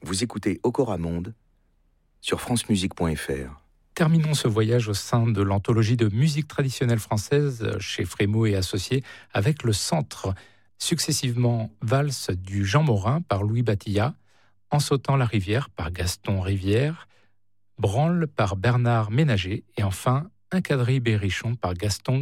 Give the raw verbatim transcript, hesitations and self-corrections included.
Vous écoutez Ocoramonde sur francemusique point f r. Terminons ce voyage au sein de l'anthologie de musique traditionnelle française chez Frémaux et Associés avec le Centre, successivement Valse du Jean Morin par Louis Batillat, En sautant la rivière par Gaston Rivière, Branle par Bernard Ménager et enfin Un quadrille berrichon par Gaston